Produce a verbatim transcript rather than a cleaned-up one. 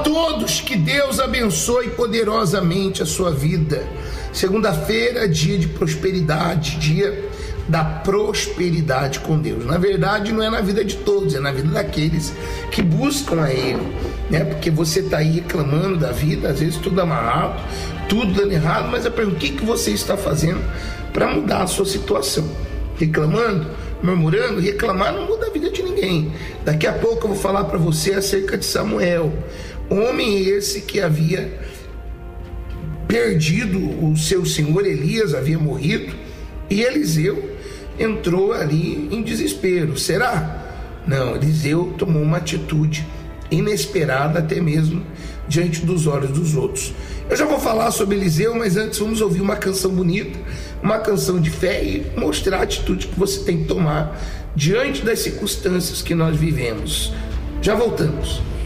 todos, que Deus abençoe poderosamente a sua vida. Segunda-feira, dia de prosperidade, dia da prosperidade com Deus. Na verdade, não é na vida de todos, é na vida daqueles que buscam a Ele, né? Porque você está aí reclamando da vida, às vezes tudo amarrado, tudo dando errado, mas eu pergunto, o que, que você está fazendo para mudar a sua situação? Reclamando, murmurando? Reclamar não muda a vida de ninguém. Daqui a pouco eu vou falar para você acerca de Samuel, homem esse que havia perdido o seu senhor Elias, havia morrido, e Eliseu entrou ali em desespero. Será? Não, Eliseu tomou uma atitude inesperada, até mesmo diante dos olhos dos outros. Eu já vou falar sobre Eliseu, mas antes vamos ouvir uma canção bonita, uma canção de fé, e mostrar a atitude que você tem que tomar diante das circunstâncias que nós vivemos. Já voltamos.